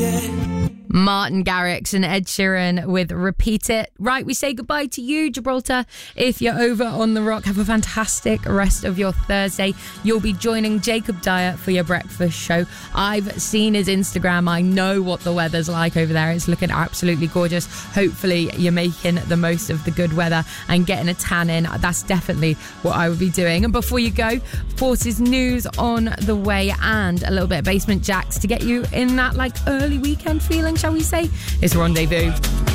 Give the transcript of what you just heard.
Martin Garrix and Ed Sheeran with Repeat It. Right, we say goodbye to you, Gibraltar. If you're over on the Rock, have a fantastic rest of your Thursday. You'll be joining Jacob Dyer for your breakfast show. I've seen his Instagram. I know what the weather's like over there. It's looking absolutely gorgeous. Hopefully you're making the most of the good weather and getting a tan in. That's definitely what I would be doing. And before you go, Forces news on the way and a little bit of Basement Jaxx to get you in that like early weekend feeling, shall we say. It's Rendezvous.